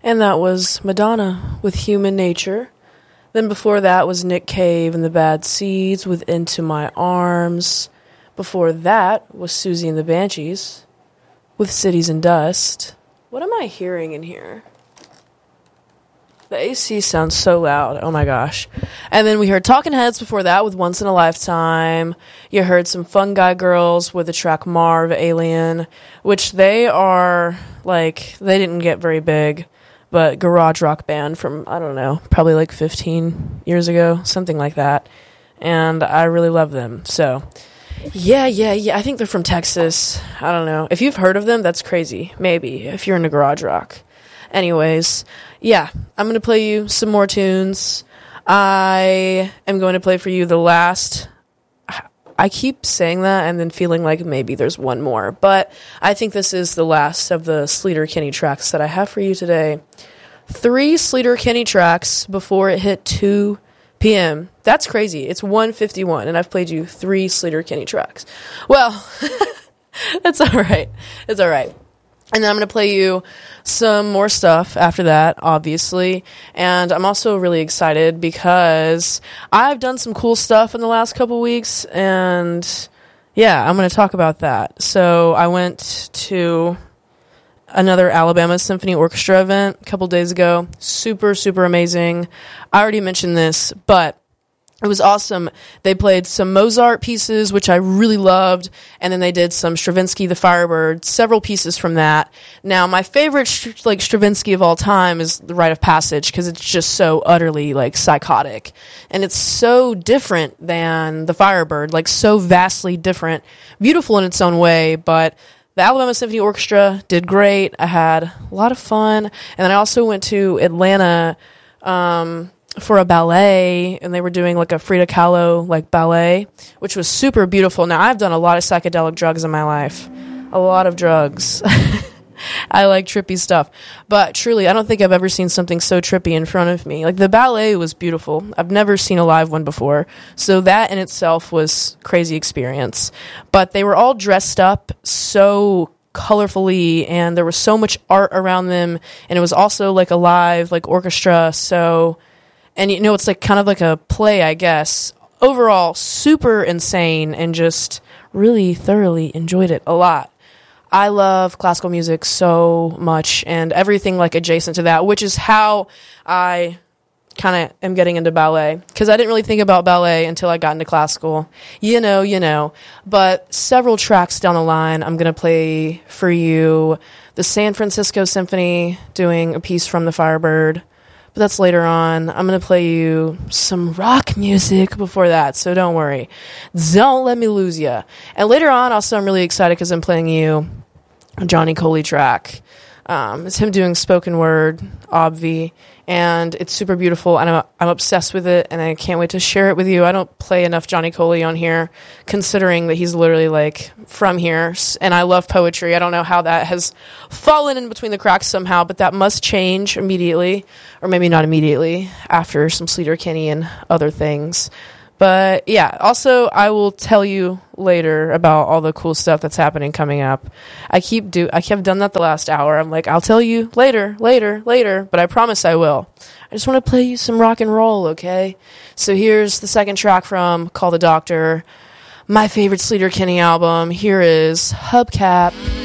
And that was Madonna with Human Nature. Then before that was Nick Cave and the Bad Seeds with Into My Arms. Before that was Susie and the Banshees with Cities and Dust. What am I hearing in here? The AC sounds so loud. Oh my gosh. And then we heard Talking Heads before that with Once in a Lifetime. You heard some Fungi Girls with the track Marv Alien, which they are, like, they didn't get very big, but garage rock band from, I don't know, probably like 15 years ago, something like that. And I really love them. So, yeah. I think they're from Texas. I don't know. If you've heard of them, that's crazy. Maybe, if you're into garage rock. Anyways, yeah, I'm going to play you some more tunes. I am going to play for you the last... I keep saying that and then feeling like maybe there's one more, but I think this is the last of the Sleater-Kinney tracks that I have for you today. 3 Sleater-Kinney tracks before it hit 2 p.m. That's crazy. It's 1:51, and I've played you 3 Sleater-Kinney tracks. Well, that's all right. It's all right. And then I'm going to play you some more stuff after that, obviously. And I'm also really excited because I've done some cool stuff in the last couple weeks. And yeah, I'm going to talk about that. So I went to another Alabama Symphony Orchestra event a couple days ago. Super, super amazing. I already mentioned this, but it was awesome. They played some Mozart pieces, which I really loved, and then they did some Stravinsky the Firebird, several pieces from that. Now, my favorite Stravinsky of all time is The Rite of Passage, because it's just so utterly psychotic, and it's so different than the Firebird, so vastly different, beautiful in its own way. But the Alabama Symphony Orchestra did great. I had a lot of fun, and then I also went to Atlanta for a ballet, and they were doing a Frida Kahlo ballet, which was super beautiful. Now, I've done a lot of psychedelic drugs in my life, a lot of drugs. I like trippy stuff, but truly, I don't think I've ever seen something so trippy in front of me. The ballet was beautiful. I've never seen a live one before, so that in itself was crazy experience. But they were all dressed up so colorfully, and there was so much art around them, and it was also a live orchestra. So. And, it's kind of like a play, I guess. Overall, super insane, and just really thoroughly enjoyed it a lot. I love classical music so much, and everything adjacent to that, which is how I kind of am getting into ballet. Because I didn't really think about ballet until I got into classical. You know. But several tracks down the line, I'm going to play for you the San Francisco Symphony doing a piece from the Firebird. But that's later on. I'm going to play you some rock music before that, so don't worry. Don't let me lose ya. And later on, also, I'm really excited because I'm playing you a Johnny Coley track. It's him doing spoken word, obvi, and it's super beautiful, and I'm obsessed with it, and I can't wait to share it with you. I don't play enough Johnny Coley on here, considering that he's literally from here, and I love poetry. I don't know how that has fallen in between the cracks somehow, but that must change immediately, or maybe not immediately, after some Sleater-Kinney and other things. But yeah, also I will tell you later about all the cool stuff that's happening coming up. I have done that the last hour. I'm I'll tell you later, but I promise I will. I just want to play you some rock and roll, okay? So here's the second track from Call the Doctor, my favorite Sleater-Kinney album. Here is Hubcap.